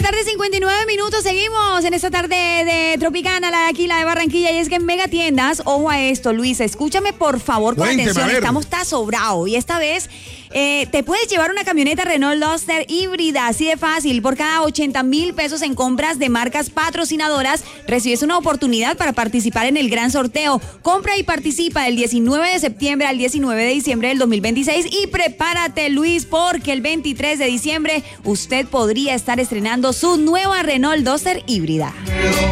tarde, 59 minutos. Seguimos en esta tarde de Tropicana, la de aquí, la de Barranquilla. Y es que en Mega Tiendas, ojo a esto, Luisa, escúchame por favor con atención. Estamos sobrado. Y esta vez te puedes llevar una camioneta Renault Duster híbrida, así de fácil. Por cada 80,000 pesos en compras de marcas patrocinadoras, recibes una oportunidad para participar en el gran sorteo. Compra y participa del 19 de septiembre al 19 de diciembre del 2026. Y prepárate, Luis, porque el 23 de diciembre usted podría estar estrenando su nueva Renault Duster híbrida.